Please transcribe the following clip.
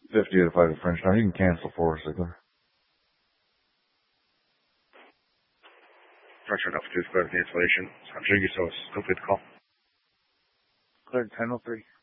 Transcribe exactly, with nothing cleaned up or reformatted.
fifty to five at French Town. You can cancel for us, Sigler. French Town Alpha two, clear cancellation. I'm sure you so complete the call. Cleared ten oh three.